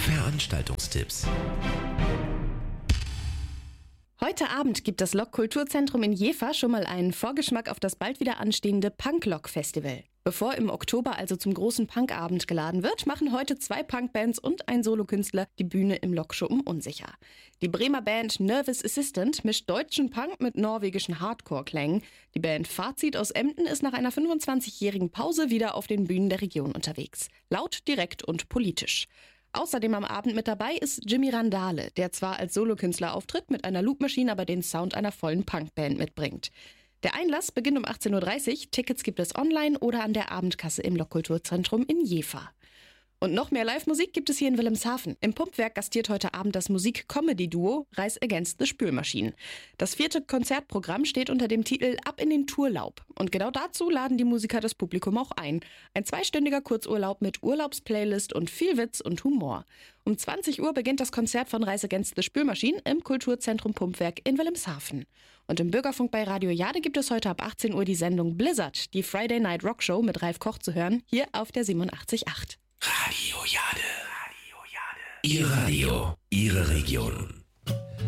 Veranstaltungstipps. Heute Abend gibt das Lok-Kulturzentrum in Jever schon mal einen Vorgeschmack auf das bald wieder anstehende Punk-Lok-Festival. Bevor im Oktober also zum großen Punkabend geladen wird, machen heute 2 Punkbands und ein Solokünstler die Bühne im Lokschuppen unsicher. Die Bremer Band Nervous Assistant mischt deutschen Punk mit norwegischen Hardcore-Klängen. Die Band Fazit aus Emden ist nach einer 25-jährigen Pause wieder auf den Bühnen der Region unterwegs. Laut, direkt und politisch. Außerdem am Abend mit dabei ist Jimmy Randale, der zwar als Solokünstler auftritt, mit einer Loopmaschine aber den Sound einer vollen Punkband mitbringt. Der Einlass beginnt um 18.30 Uhr, Tickets gibt es online oder an der Abendkasse im Lok-Kulturzentrum in Jever. Und noch mehr Live-Musik gibt es hier in Wilhelmshaven. Im Pumpwerk gastiert heute Abend das Musik-Comedy-Duo Rise Against the Spülmaschinen. Das 4. Konzertprogramm steht unter dem Titel Ab in den Tourlaub. Und genau dazu laden die Musiker das Publikum auch ein. Ein 2-stündiger Kurzurlaub mit Urlaubsplaylist und viel Witz und Humor. Um 20 Uhr beginnt das Konzert von Rise Against the Spülmaschinen im Kulturzentrum Pumpwerk in Wilhelmshaven. Und im Bürgerfunk bei Radio Jade gibt es heute ab 18 Uhr die Sendung Blizzard, die Friday Night Rock Show mit Ralf Koch zu hören, hier auf der 87.8. Radio Jade. Ihr Radio, Ihre Region.